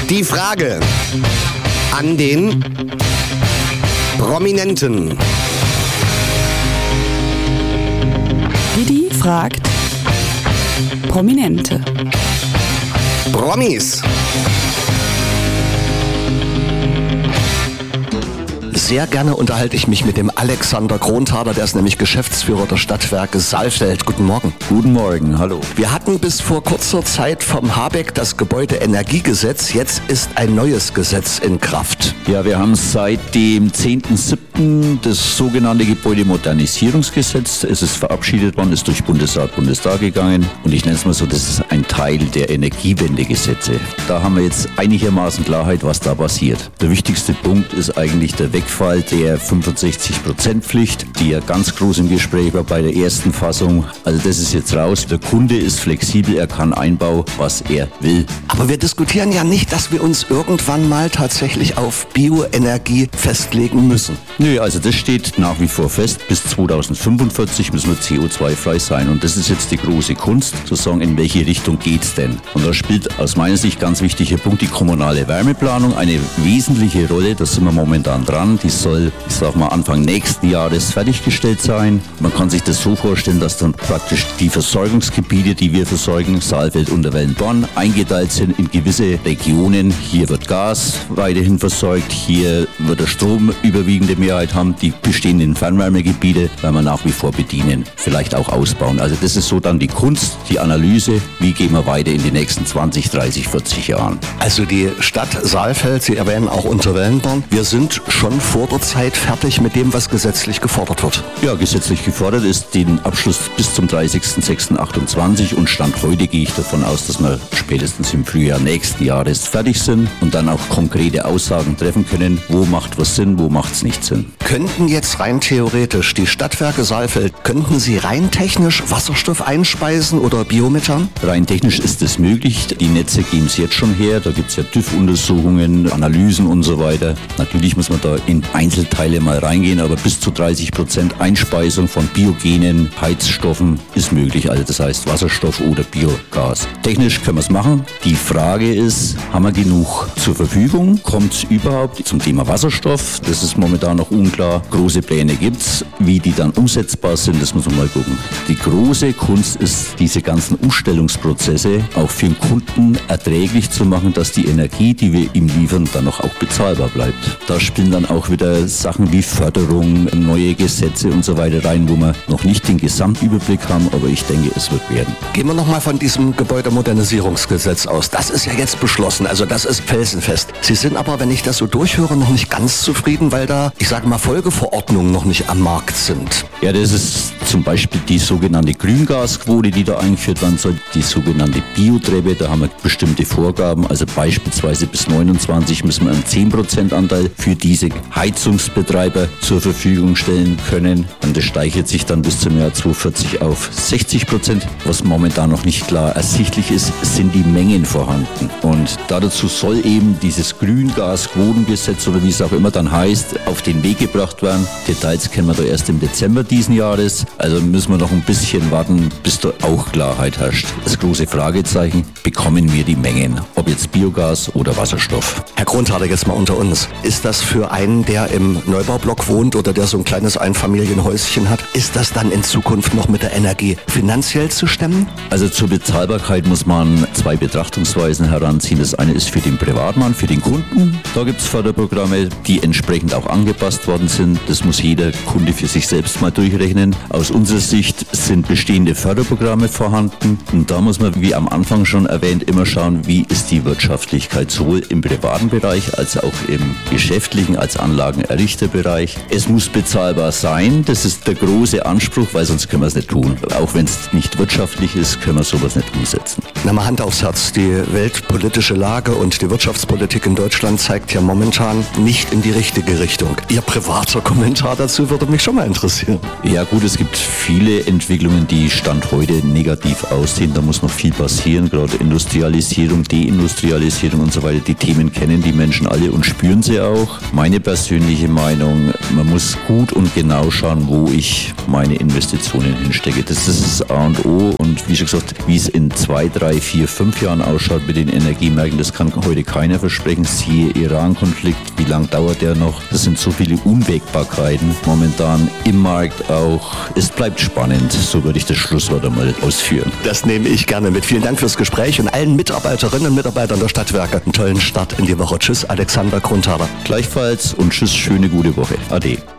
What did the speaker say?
Die Frage an den Prominenten. Didi fragt Prominente. Promis. Sehr gerne unterhalte ich mich mit dem Alexander Kronthaler, der ist nämlich Geschäftsführer der Stadtwerke Saalfeld. Guten Morgen. Guten Morgen, hallo. Wir hatten bis vor kurzer Zeit vom Habeck das Gebäudeenergiegesetz. Jetzt ist ein neues Gesetz in Kraft. Ja, wir haben seit dem 10.07. das sogenannte Gebäudemodernisierungsgesetz. Es ist verabschiedet worden, ist durch Bundesrat, Bundestag gegangen. Und ich nenne es mal so, das ist ein Teil der Energiewendegesetze. Da haben wir jetzt einigermaßen Klarheit, was da passiert. Der wichtigste Punkt ist eigentlich der Wegfall der 65%-Pflicht, die ja ganz groß im Gespräch war bei der ersten Fassung. Also das ist jetzt raus. Der Kunde ist flexibel, er kann einbauen, was er will. Aber wir diskutieren ja nicht, dass wir uns irgendwann mal tatsächlich auf Bioenergie festlegen müssen. Nö, also das steht nach wie vor fest. Bis 2045 müssen wir CO2-frei sein. Und das ist jetzt die große Kunst, zu sagen, in welche Richtung geht's denn? Und da spielt aus meiner Sicht ganz wichtiger Punkt die kommunale Wärmeplanung eine wesentliche Rolle. Da sind wir momentan dran. Die soll, ich sag mal, Anfang nächsten Jahres fertiggestellt sein. Man kann sich das so vorstellen, dass dann praktisch die Versorgungsgebiete, die wir versorgen, Saalfeld, Unterwellenborn, eingeteilt sind in gewisse Regionen. Hier wird Gas weiterhin versorgt, hier wird der Strom überwiegende Mehrheit haben, die bestehenden Fernwärmegebiete, werden wir nach wie vor bedienen, vielleicht auch ausbauen. Also das ist so dann die Kunst, die Analyse, wie gehen wir weiter in die nächsten 20, 30, 40 Jahren. Also die Stadt Saalfeld, Sie erwähnen auch Unterwellenborn, wir sind schon vor der Zeit fertig mit dem, was gesetzlich gefordert wird. Ja, gesetzlich gefordert ist den Abschluss bis zum 30.06.28 und Stand heute gehe ich davon aus, dass wir spätestens im Frühjahr nächsten Jahres fertig sind und dann auch konkrete Aussagen treffen können, wo macht was Sinn, wo macht es nicht Sinn. Könnten jetzt rein theoretisch die Stadtwerke Saalfeld, könnten sie rein technisch Wasserstoff einspeisen oder Biomethan? Rein technisch ist es möglich, die Netze geben es jetzt schon her, da gibt es ja TÜV-Untersuchungen, Analysen und so weiter. Natürlich muss man da in Einzelteile mal reingehen, aber bis zu 30% Einspeisung von biogenen Heizstoffen ist möglich, also das heißt Wasserstoff oder Biogas. Technisch können wir es machen. Die Frage ist, haben wir genug zur Verfügung? Kommt es überhaupt zum Thema Wasserstoff? Das ist momentan noch unklar. Große Pläne gibt es. Wie die dann umsetzbar sind, das muss man mal gucken. Die große Kunst ist, diese ganzen Umstellungsprozesse auch für den Kunden erträglich zu machen, dass die Energie, die wir ihm liefern, dann auch bezahlbar bleibt. Da spielen dann auch wieder Sachen wie Förderung, neue Gesetze und so weiter rein, wo wir noch nicht den Gesamtüberblick haben, aber ich denke, es wird werden. Gehen wir nochmal von diesem Gebäudemodernisierungsgesetz aus. Das ist ja jetzt beschlossen, also das ist felsenfest. Sie sind aber, wenn ich das so durchhöre, noch nicht ganz zufrieden, weil da, ich sage mal, Folgeverordnungen noch nicht am Markt sind. Ja, das ist zum Beispiel die sogenannte Grüngasquote, die da eingeführt werden soll, die sogenannte Biotreppe, da haben wir bestimmte Vorgaben, also beispielsweise bis 29 müssen wir einen 10% Anteil für diese Heizungsbetreiber zur Verfügung stellen können. Und das steigert sich dann bis zum Jahr 2040 auf 60%. Was momentan noch nicht klar ersichtlich ist, sind die Mengen vorhanden. Und dazu soll eben dieses Grüngasquotengesetz oder wie es auch immer dann heißt, auf den Weg gebracht werden. Details kennen wir da erst im Dezember diesen Jahres. Also müssen wir noch ein bisschen warten, bis da auch Klarheit herrscht. Das große Fragezeichen, bekommen wir die Mengen? Ob jetzt Biogas oder Wasserstoff? Herr Kronthaler, jetzt mal unter uns. Ist das für einen, der im Neubaublock wohnt oder der so ein kleines Einfamilienhäuschen hat, ist das dann in Zukunft noch mit der Energie finanziell zu stemmen? Also zur Bezahlbarkeit muss man zwei Betrachtungsweisen heranziehen. Das eine ist für den Privatmann, für den Kunden. Da gibt es Förderprogramme, die entsprechend auch angepasst worden sind. Das muss jeder Kunde für sich selbst mal durchrechnen. Aus unserer Sicht sind bestehende Förderprogramme vorhanden. Und da muss man, wie am Anfang schon erwähnt, immer schauen, wie ist die Wirtschaftlichkeit sowohl im privaten Bereich als auch im geschäftlichen, als Anlagenerrichterbereich. Es muss bezahlbar sein. Das ist der große Anspruch, weil sonst können wir es nicht tun. Auch wenn es nicht wirtschaftlich ist, können wir sowas nicht umsetzen. Na mal Hand aufs Herz. Die weltpolitische Lage und die Wirtschaftspolitik in Deutschland zeigt ja momentan nicht in die richtige Richtung. Ihr privater Kommentar dazu würde mich schon mal interessieren. Ja gut, es gibt viele Entwicklungen, die Stand heute negativ aussehen. Da muss noch viel passieren, gerade Industrialisierung, Deindustrialisierung und so weiter. Die Themen kennen die Menschen alle und spüren sie auch. Meine persönliche Meinung, man muss gut und genau schauen, wo ich meine Investitionen hinstecke. Das ist das A und O und wie schon gesagt, wie es in 2, 3, 4, 5 Jahren ausschaut, ausschaut mit den Energiemärkten, das kann heute keiner versprechen. Siehe Iran-Konflikt, wie lange dauert der noch? Das sind so viele Unwägbarkeiten momentan im Markt auch. Es bleibt spannend, so würde ich das Schlusswort einmal ausführen. Das nehme ich gerne mit. Vielen Dank fürs Gespräch und allen Mitarbeiterinnen und Mitarbeitern der Stadtwerke einen tollen Start in die Woche. Tschüss, Alexander Grundhaber. Gleichfalls und tschüss, schöne gute Woche. Ade.